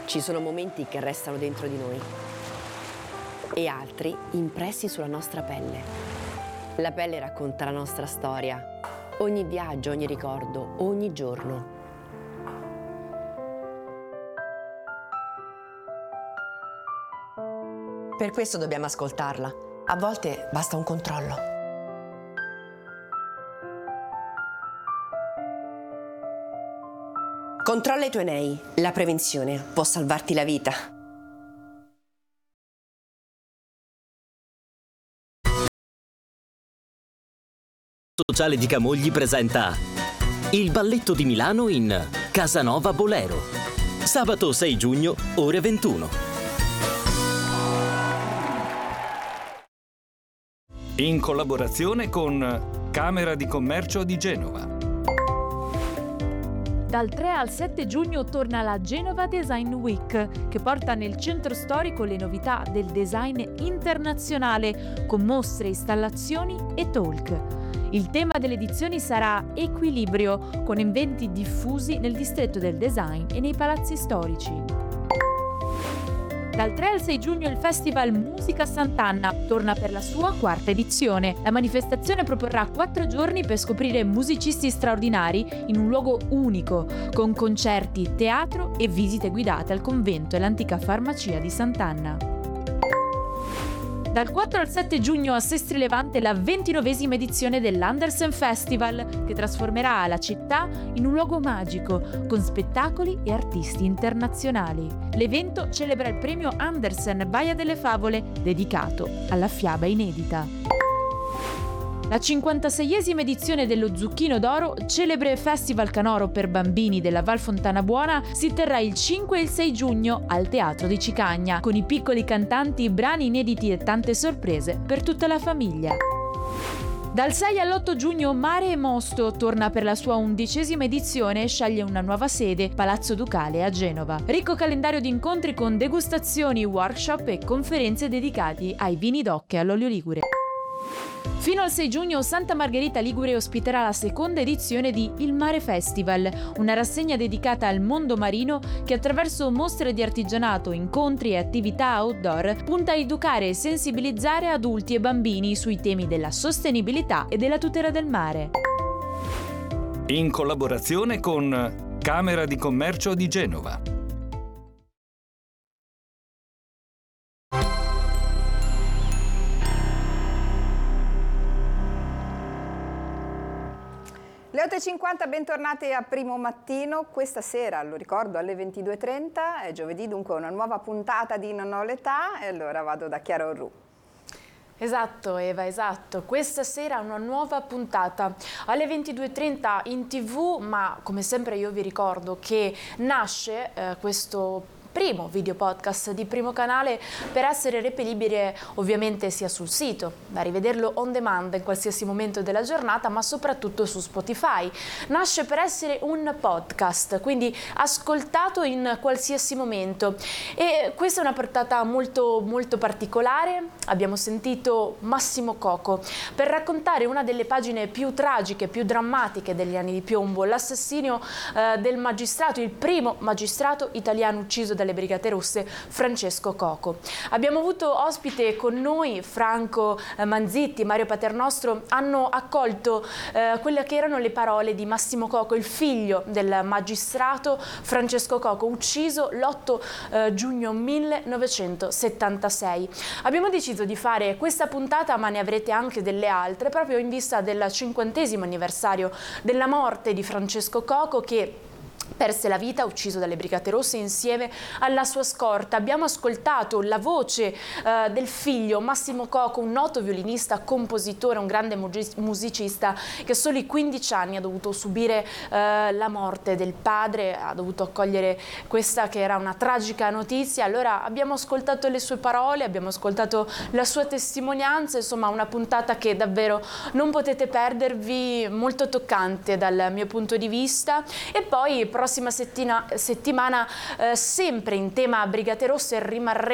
Ci sono momenti che restano dentro di noi e altri impressi sulla nostra pelle. La pelle racconta la nostra storia, ogni viaggio, ogni ricordo, ogni giorno. Per questo dobbiamo ascoltarla. A volte basta un controllo. Controlla i tuoi nei. La prevenzione può salvarti la vita. Sociale di Camogli presenta il balletto di Milano in Casanova Bolero. Sabato 6 giugno, ore 21. In collaborazione con Camera di Commercio di Genova. Dal 3 al 7 giugno torna la Genova Design Week, che porta nel centro storico le novità del design internazionale, con mostre, installazioni e talk. Il tema delle edizioni sarà Equilibrio, con eventi diffusi nel distretto del design e nei palazzi storici. Dal 3 al 6 giugno il Festival Musica Sant'Anna torna per la sua quarta edizione. La manifestazione proporrà 4 giorni per scoprire musicisti straordinari in un luogo unico, con concerti, teatro e visite guidate al convento e l'antica farmacia di Sant'Anna. Dal 4 al 7 giugno a Sestri Levante la 29esima edizione dell'Andersen Festival, che trasformerà la città in un luogo magico, con spettacoli e artisti internazionali. L'evento celebra il premio Andersen Baia delle Favole, dedicato alla fiaba inedita. La 56esima edizione dello Zucchino d'Oro, celebre festival canoro per bambini della Val Fontana Buona, si terrà il 5 e il 6 giugno al Teatro di Cicagna, con i piccoli cantanti, brani inediti e tante sorprese per tutta la famiglia. Dal 6 all'8 giugno Mare e Mosto torna per la sua 11esima edizione e sceglie una nuova sede, Palazzo Ducale a Genova. Ricco calendario di incontri con degustazioni, workshop e conferenze dedicati ai vini d'oche e all'olio ligure. Fino al 6 giugno Santa Margherita Ligure ospiterà la seconda edizione di Il Mare Festival, una rassegna dedicata al mondo marino che attraverso mostre di artigianato, incontri e attività outdoor punta a educare e sensibilizzare adulti e bambini sui temi della sostenibilità e della tutela del mare. In collaborazione con Camera di Commercio di Genova. Le 8.50, bentornati a Primo Mattino. Questa sera, lo ricordo, alle 22.30, è giovedì, dunque una nuova puntata di Non ho l'età, e allora vado da Chiara Orru. Esatto Eva, esatto. Questa sera una nuova puntata alle 22.30 in TV, ma come sempre io vi ricordo che nasce questo primo video podcast di Primo Canale per essere reperibile ovviamente sia sul sito, da rivederlo on demand in qualsiasi momento della giornata, ma soprattutto su Spotify. Nasce per essere un podcast, quindi ascoltato in qualsiasi momento, e questa è una portata molto molto particolare. Abbiamo sentito Massimo Coco per raccontare una delle pagine più tragiche, più drammatiche degli anni di piombo, l'assassinio del magistrato, il primo magistrato italiano ucciso dalle Brigate Rosse, Francesco Coco. Abbiamo avuto ospite con noi Franco Manzitti, Mario Paternostro, hanno accolto quelle che erano le parole di Massimo Coco, il figlio del magistrato Francesco Coco, ucciso l'8 giugno 1976. Abbiamo deciso di fare questa puntata, ma ne avrete anche delle altre, proprio in vista del 50° anniversario della morte di Francesco Coco, che perse la vita ucciso dalle Brigate Rosse insieme alla sua scorta. Abbiamo ascoltato la voce del figlio Massimo Coco, un noto violinista, compositore, un grande musicista che a soli 15 anni ha dovuto subire la morte del padre, ha dovuto accogliere questa che era una tragica notizia. Allora abbiamo ascoltato le sue parole, abbiamo ascoltato la sua testimonianza, insomma una puntata che davvero non potete perdervi, molto toccante dal mio punto di vista. E poi prossima settimana sempre in tema Brigate Rosse rimarremo